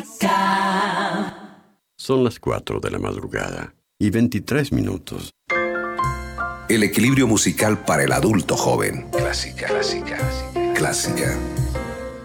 Son las 4 de la madrugada y 23 minutos. El equilibrio musical para el adulto joven. Clásica.